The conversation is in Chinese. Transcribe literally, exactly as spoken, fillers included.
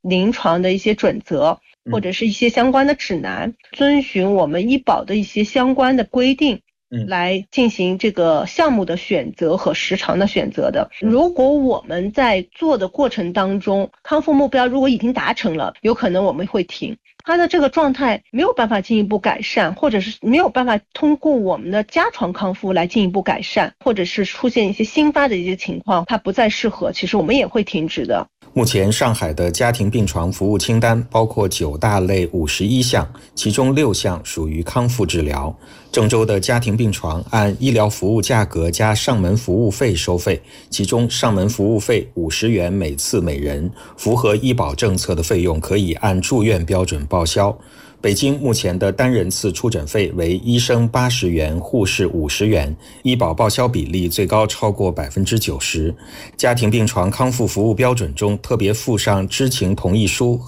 临床的一些准则，或者是一些相关的指南，遵循我们医保的一些相关的规定，来进行这个项目的选择和时长的选择的。如果我们在做的过程当中，康复目标如果已经达成了，有可能我们会停。他的这个状态没有办法进一步改善，或者是没有办法通过我们的家床康复来进一步改善，或者是出现一些新发的一些情况，它不再适合，其实我们也会停止的。 目前上海的家庭病床服务清单包括九大类五十一项，其中六项属于康复治疗。郑州的家庭病床按医疗服务价格加上门服务费收费，其中上门服务费五十元每次每人，符合医保政策的费用可以按住院标准报销。北京目前的单人次出诊费为医生八十元，护士五十元，医保报销比例最高超过百分之九十。家庭病床康复服务标准中特别附上知情同意书